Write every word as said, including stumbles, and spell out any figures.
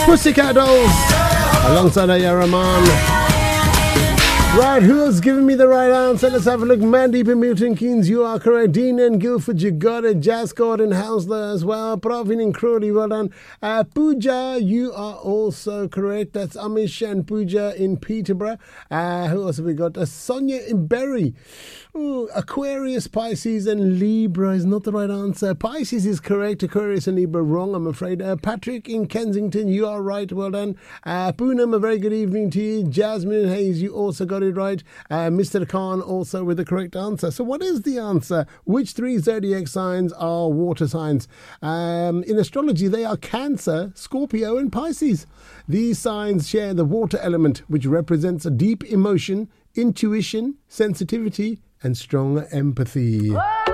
Pussycat Dolls alongside Aya Rahman. Right, who's giving me the right answer? Let's have a look. Mandeep and Milton Keynes, you are correct. Dean and Guildford, you got it. Jascott and Hounslow as well. Praveen and Crowley, well done. Uh, Pooja, you are also correct. That's Amish and Pooja in Peterborough. Uh, who else have we got? Uh, Sonia in Berry. Ooh, Aquarius, Pisces and Libra is not the right answer. Pisces is correct. Aquarius and Libra wrong, I'm afraid. Uh, Patrick in Kensington, you are right. Well done. Uh, Poonam, a very good evening to you. Jasmine Hayes, you also got it right. Uh, Mister Khan also with the correct answer. So what is the answer? Which three zodiac signs are water signs? Um, in astrology, they are Cancer, Scorpio and Pisces. These signs share the water element, which represents a deep emotion, intuition, sensitivity and strong empathy. Whoa!